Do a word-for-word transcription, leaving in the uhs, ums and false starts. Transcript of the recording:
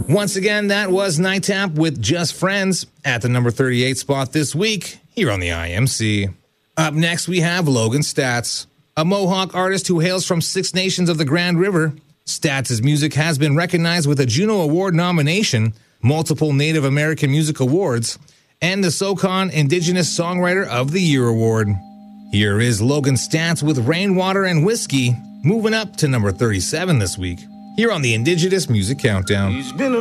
Once again, that was Night Tap with Just Friends at the number thirty-eight spot this week here on the I M C. Up next, we have Logan Staats, a Mohawk artist who hails from Six Nations of the Grand River. Staats' music has been recognized with a Juno Award nomination, multiple Native American Music Awards, and the SoCon Indigenous Songwriter of the Year Award. Here is Logan Staats with Rainwater and Whiskey, moving up to number thirty-seven this week here on the Indigenous Music Countdown.